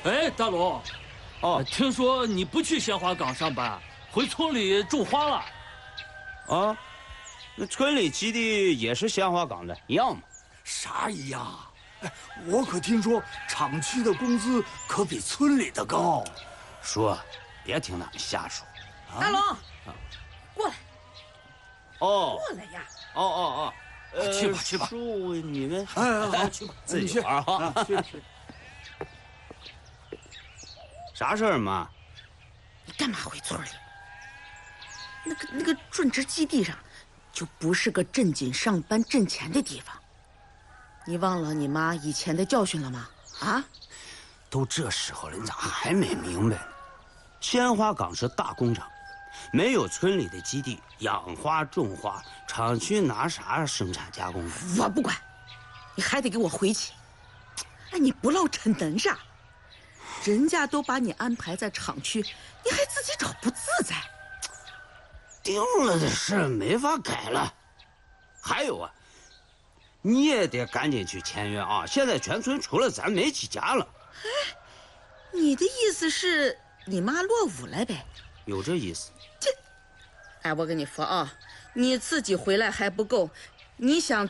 哎，大龙， 哦， 听说你不去鲜花岗上班，回村里种花了。 啊，那村里基地也是鲜花岗的，一样嘛。 啥一样？哎，我可听说厂区的工资可比村里的高。 叔，别听他们瞎说。 大龙，过来， 哦， 过来呀！ 哦， 去吧去吧叔，你们哎， 去吧， 自己玩哈。 去。 啥事儿妈？ 你干嘛回村里？那个种植基地上，就不是个正经上班挣钱的地方。你忘了你妈以前的教训了吗？啊？ 都这时候了，你咋还没明白呢？鲜花岗是大工厂，没有村里的基地养花种花，厂区拿啥生产加工的？ 我不管，你还得给我回去。哎，你不落逞能啥？人家都把你安排在厂区，你还自己找不自在。 定了的事没法改了。还有啊，你也得赶紧去签约啊！现在全村除了咱没几家了。 哎，你的意思是你妈落伍了呗？ 有这意思。 哎，我跟你说啊，你自己回来还不够，你想